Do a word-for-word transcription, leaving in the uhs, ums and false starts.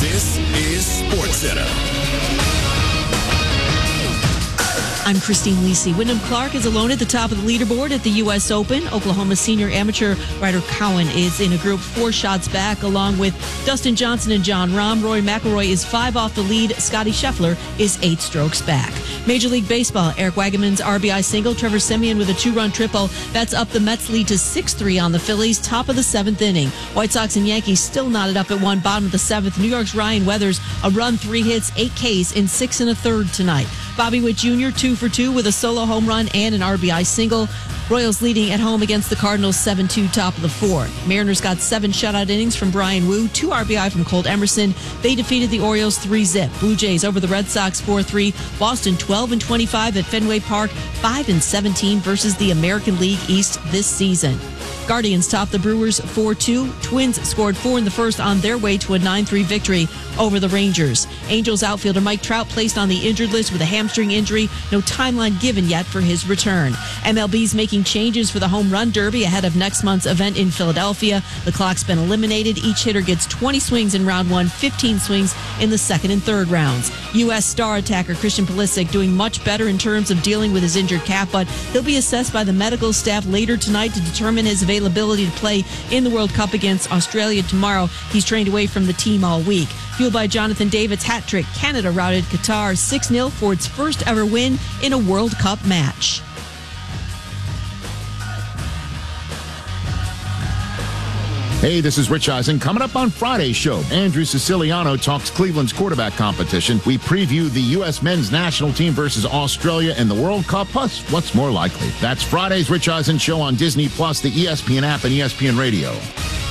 This is SportsCenter. I'm Christine Lisi. Wyndham Clark is alone at the top of the leaderboard at the U S Open. Oklahoma senior amateur Ryder Cowan is in a group four shots back, along with Dustin Johnson and John Rahm. Rory McIlroy is five off the lead. Scotty Scheffler is eight strokes back. Major League Baseball, Eric Wagaman's R B I single. Trevor Siemian with a two-run triple. That's up the Mets' lead to six three on the Phillies, top of the seventh inning. White Sox and Yankees still knotted up at one, bottom of the seventh. New York's Ryan Weathers, a run, three hits, eight Ks in six and a third tonight. Bobby Witt Junior, two for two with a solo home run and an R B I single. Royals leading at home against the Cardinals seven two, top of the fourth. Mariners got seven shutout innings from Brian Wu, two R B I from Colt Emerson. They defeated the Orioles three zip. Blue Jays over the Red Sox four three. Boston twelve and twenty-five at Fenway Park, five and seventeen versus the American League East this season. Guardians topped the Brewers four two. Twins scored four in the first on their way to a nine three victory over the Rangers. Angels outfielder Mike Trout placed on the injured list with a hamstring injury. No timeline given yet for his return. M L B's making changes for the Home Run Derby ahead of next month's event in Philadelphia. The clock's been eliminated. Each hitter gets twenty swings in round one, fifteen swings in the second and third rounds. U S star attacker Christian Pulisic doing much better in terms of dealing with his injured calf, but he'll be assessed by the medical staff later tonight to determine his availability to play in the World Cup against Australia tomorrow. He's trained away from the team all week. Fueled by Jonathan David's hat trick, Canada routed Qatar six nil for its first ever win in a World Cup match. Hey, this is Rich Eisen. Coming up on Friday's show, Andrew Siciliano talks Cleveland's quarterback competition. We preview the U S men's national team versus Australia in the World Cup, plus what's more likely. That's Friday's Rich Eisen show on Disney Plus, the E S P N app, and E S P N Radio.